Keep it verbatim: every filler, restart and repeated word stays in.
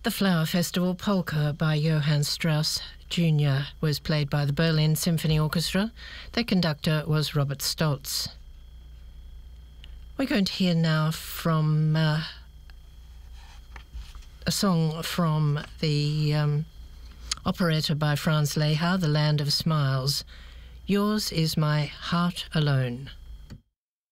The Flower Festival Polka by Johann Strauss Junior was played by the Berlin Symphony Orchestra. Their conductor was Robert Stolz. We're going to hear now from uh, a song from the um, operetta by Franz Lehár, The Land of Smiles. Yours is My Heart Alone.